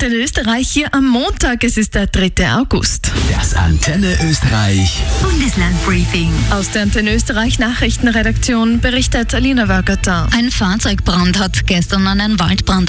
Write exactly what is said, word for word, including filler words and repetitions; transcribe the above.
Antenne Österreich hier am Montag. Es ist der dritte August. Das Antenne Österreich Bundeslandbriefing. Aus der Antenne Österreich Nachrichtenredaktion berichtet Alina Wörgerter. Ein Fahrzeugbrand hat gestern einen Waldbrand